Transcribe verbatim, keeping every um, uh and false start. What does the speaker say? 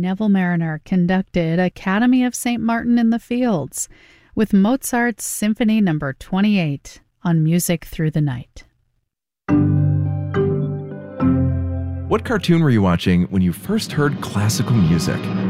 Neville Marriner conducted Academy of Saint Martin in the Fields with Mozart's Symphony Number twenty-eight on Music Through the Night. What cartoon were you watching when you first heard classical music?